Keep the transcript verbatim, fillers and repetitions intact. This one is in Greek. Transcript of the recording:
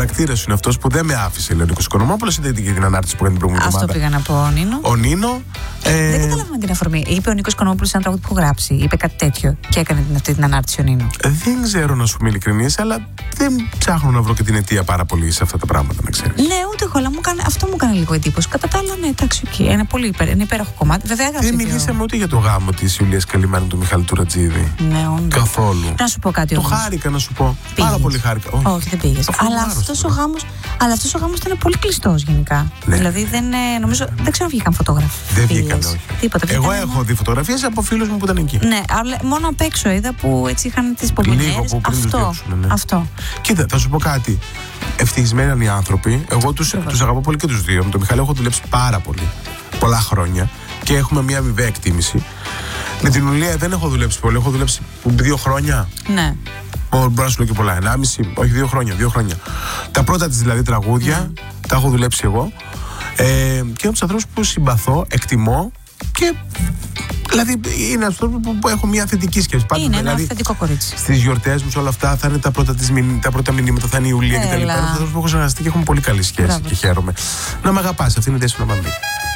χαρακτήρας είναι αυτός που δεν με άφησε, λέει ο Νίκος Οικονομόπουλος, είτε για την ανάρτηση που έκανε την προηγούμενη εβδομάδα. Αυτό πήγα να πω, ο Νίνο. Ο Νίνο. Ε... Δεν καταλαβαίνω την αφορμή. Είπε ο Νίκος Οικονομόπουλος σε ένα τραγούδι που έχω γράψει. Είπε κάτι τέτοιο και έκανε την, αυτή την ανάρτηση ο Νίνο. Δεν ξέρω να σου είμαι ειλικρινής, αλλά δεν ψάχνω να βρω και την αιτία πάρα πολύ σε αυτά τα πράγματα, να ξέρεις. Ναι, ούτε εγώ, αλλά μου κάνε, αυτό μου έκανε λίγο εντύπωση. Κατά τα άλλα, ναι, εντάξει, okay. Είναι πολύ υπέρ, είναι υπέροχο κομμάτι. Βέβαια, δεν μιλήσαμε ούτε για το γάμο της Ιουλίας Καλυμάνη του Μιχάλη Τουρατζίδη. Ναι, όντως. Καθόλου. Να σου πω κάτι όμως. Το χάρηκα να σου πω. Πήγες. Πάρα πολύ χάρηκα. Όχι, Όχι δεν πήγες. Αλλά αυτός ο γάμος, αλλά αυτός ο γάμος ήταν πολύ κλειστός γενικά. Ναι. Δηλαδή δεν, νομίζω, δεν ξέρω αν βγήκαν φωτογραφίες. Δεν βγήκαν, όχι. Τίποτα. Εγώ έχω ένα... δει φωτογραφίες από φίλους μου που ήταν εκεί. Ναι, αλλά μόνο απ' έξω είδα που έτσι είχαν τις πομπονιέρες. Αυτό. Ναι. Αυτό. Κοίτα, θα σου πω κάτι. Ευτυχισμένοι είναι οι άνθρωποι. Εγώ τους, τους αγαπώ πολύ και τους δύο. Με τον Μιχάλη έχω δουλέψει πάρα πολύ. Πολλά χρόνια. Και έχουμε μια αμοιβαία εκτίμηση. Με την Ιουλία δεν έχω δουλέψει πολύ. Έχω δουλέψει δύο χρόνια. Ναι. Μπορώ να σου λέω και πολλά. Ενάμιση, όχι δύο χρόνια. Δύο χρόνια. Τα πρώτα της δηλαδή τραγούδια mm. τα έχω δουλέψει εγώ. Ε, και είναι τους ανθρώπους που συμπαθώ, εκτιμώ και. Δηλαδή είναι αυτό που, που έχω μια θετική σκέψη. Πάντως, είναι δηλαδή, ένα θετικό κορίτσι. Στις γιορτές μου, σε όλα αυτά θα είναι τα πρώτα, της, τα πρώτα μηνύματα, θα είναι η Ιουλία κτλ. Είναι αυτό που έχω συνεργαστεί και έχουμε πολύ καλή σχέση. Μπράβο. Και χαίρομαι. Να με αγαπάς, αυτή είναι η θέση του να μ'